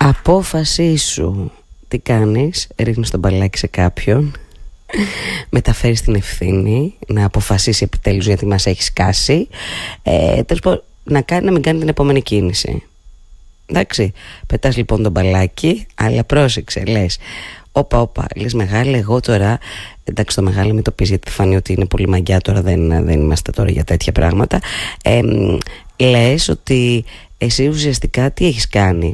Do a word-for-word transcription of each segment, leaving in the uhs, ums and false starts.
Απόφασή σου. Τι κάνεις? Ρίχνεις τον μπαλάκι σε κάποιον, μεταφέρεις την ευθύνη να αποφασίσει επιτέλους γιατί μας έχει σκάσει, ε, τέλος πάντων, να, κάνει, να μην κάνει την επόμενη κίνηση. Εντάξει, πετάς λοιπόν τον μπαλάκι, αλλά πρόσεξε, λες όπα όπα, λες μεγάλε, εγώ τώρα, εντάξει το μεγάλο μην το πεις γιατί φανεί ότι είναι πολύ μαγκιά τώρα, δεν, δεν είμαστε τώρα για τέτοια πράγματα, ε, λες ότι εσύ ουσιαστικά τι έχεις κάνει?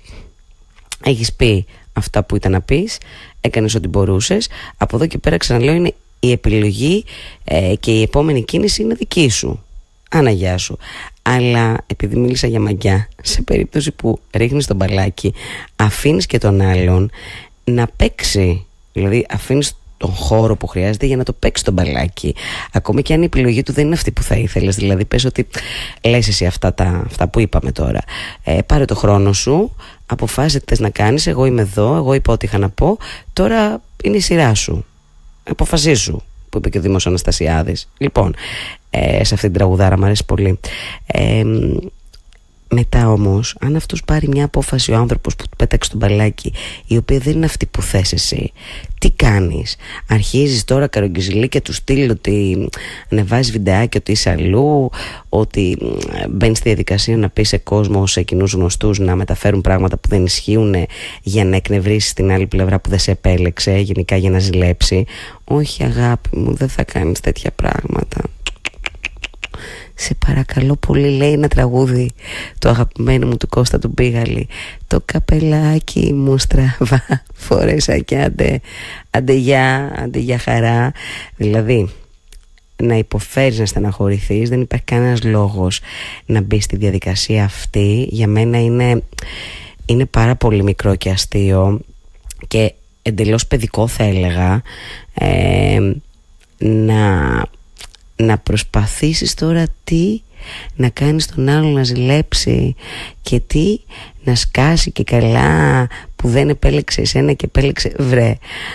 Έχεις πει αυτά που ήταν να πεις, έκανες ό,τι μπορούσες, από εδώ και πέρα ξαναλέω είναι η επιλογή ε, και η επόμενη κίνηση είναι δική σου, Άναγιά σου. Αλλά επειδή μίλησα για μαγιά, σε περίπτωση που ρίχνεις τον μπαλάκι, αφήνεις και τον άλλον να παίξει, δηλαδή αφήνεις τον χώρο που χρειάζεται για να το παίξει τον μπαλάκι, ακόμη και αν η επιλογή του δεν είναι αυτή που θα ήθελες. Δηλαδή πες ότι λες εσύ αυτά, τα, αυτά που είπαμε τώρα, ε, πάρε το χρόνο σου, αποφάσισε τι θες να κάνεις, εγώ είμαι εδώ, εγώ είπα ό,τι είχα να πω, τώρα είναι η σειρά σου, αποφασίσου, που είπε και ο Δήμος Αναστασιάδης. Λοιπόν, ε, σε αυτή την τραγουδάρα μου αρέσει πολύ. ε, Μετά όμως, αν αυτός πάρει μια απόφαση ο άνθρωπος που του πέταξε τον μπαλάκι, η οποία δεν είναι αυτή που θες εσύ, τι κάνεις? Αρχίζεις τώρα καρογκιζιλί και του στείλει ότι ανεβάζεις βιντεάκι ότι είσαι αλλού, ότι μπαίνεις στη διαδικασία να πεις σε κόσμο, σε κοινούς γνωστούς να μεταφέρουν πράγματα που δεν ισχύουν για να εκνευρίσεις την άλλη πλευρά που δεν σε επέλεξε, γενικά για να ζηλέψει. Όχι αγάπη μου, δεν θα κάνεις τέτοια πράγματα. Σε παρακαλώ πολύ, λέει ένα τραγούδι το αγαπημένο μου του Κώστα του Μπίγαλη, το καπελάκι μου στραβά φορέσα και αντε, αντε για, αντε για χαρά. Δηλαδή να υποφέρεις, να στεναχωρηθείς, δεν υπάρχει κανένας λόγος να μπει στη διαδικασία αυτή. Για μένα είναι, είναι πάρα πολύ μικρό και αστείο και εντελώς παιδικό θα έλεγα, ε, να... να προσπαθήσεις τώρα τι να κάνεις τον άλλο να ζηλέψει και τι να σκάσει και καλά που δεν επέλεξε εσένα και επέλεξε. Βρε,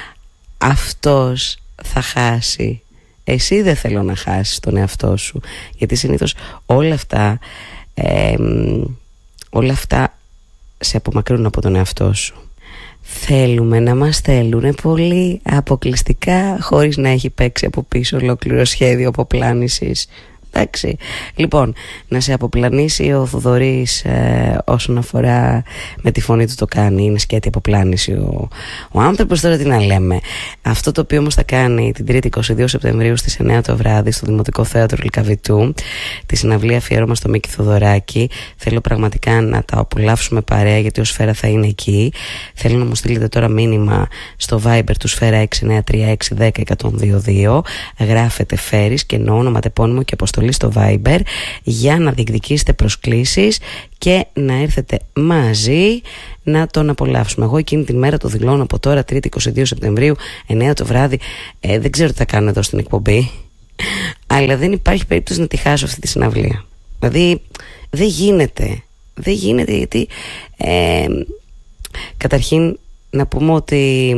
αυτός θα χάσει. Εσύ δεν θέλω να χάσεις τον εαυτό σου, γιατί συνήθως όλα αυτά ε, όλα αυτά σε απομακρύνουν από τον εαυτό σου. Θέλουμε να μας θέλουν πολύ αποκλειστικά, χωρίς να έχει παίξει από πίσω ολόκληρο σχέδιο αποπλάνησης. Εντάξει. Λοιπόν, να σε αποπλανήσει ο Θοδωρής ε, όσον αφορά με τη φωνή του το κάνει, είναι σκέτη αποπλάνηση ο, ο άνθρωπος. Τώρα τι να λέμε. Αυτό το οποίο όμως θα κάνει την Τρίτη είκοσι δύο Σεπτεμβρίου στις εννιά το βράδυ στο Δημοτικό Θέατρο Λυκαβητού, τη συναυλία αφιέρωμα στο Μίκη Θοδωράκη, θέλω πραγματικά να τα απολαύσουμε παρέα, γιατί ο Σφαίρα θα είναι εκεί. Θέλω να μου στείλετε τώρα μήνυμα στο Viber του Σφαίρα έξι εννιά τρία έξι ένα μηδέν ένα μηδέν δύο δύο, γράφετε Φέρης και εννοώ ονοματεπώνυμο και αποστολή στο Viber για να διεκδικήσετε προσκλήσεις και να έρθετε μαζί να τον απολαύσουμε. Εγώ εκείνη την μέρα το δηλώνω από τώρα, Τρίτη είκοσι δύο Σεπτεμβρίου, εννιά το βράδυ. ε, Δεν ξέρω τι θα κάνω εδώ στην εκπομπή, αλλά δεν υπάρχει περίπτωση να τη χάσω αυτή τη συναυλία. Δηλαδή δεν γίνεται. Δεν γίνεται γιατί ε, καταρχήν να πούμε ότι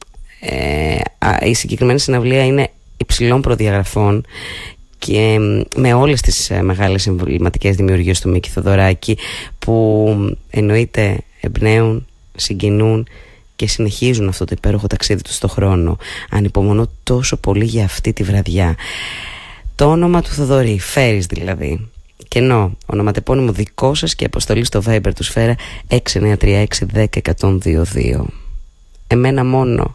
ε, η συγκεκριμένη συναυλία είναι υψηλών προδιαγραφών και με όλες τις μεγάλες εμβληματικές δημιουργίες του Μίκη Θοδωράκη, που εννοείται εμπνέουν, συγκινούν και συνεχίζουν αυτό το υπέροχο ταξίδι του στο χρόνο. Ανυπομονώ τόσο πολύ για αυτή τη βραδιά. Το όνομα του Θοδωρή, Φέρης δηλαδή, και ενώ ονοματεπώνυμο δικό σας και αποστολή στο Viber του Σφαίρα έξι εννιά τρία έξι ένα μηδέν ένα μηδέν δύο δύο. Εμένα μόνο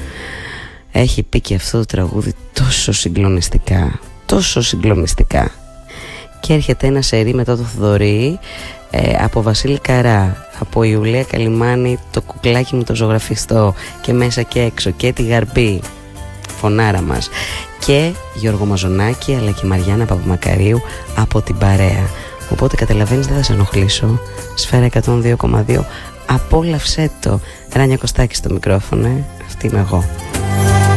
έχει πει και αυτό το τραγούδι τόσο συγκλονιστικά, τόσο συγκλονιστικά. Και έρχεται ένα σερί μετά το Θοδωρή, ε, από Βασίλη Καρά, από Ιουλία Καλιμάνη, το κουκλάκι μου το ζωγραφιστό, και μέσα και έξω, και τη Γαρμπή, φωνάρα μας, και Γιώργο Μαζονάκη αλλά και Μαριάννα Παπαμακαρίου από την παρέα. Οπότε καταλαβαίνεις, δεν θα σε ενοχλήσω. Σφαίρα εκατόν δύο κόμμα δύο, απόλαυσέ το. Ράνια Κωστάκη στο μικρόφωνο, ε. Αυτή είμαι εγώ.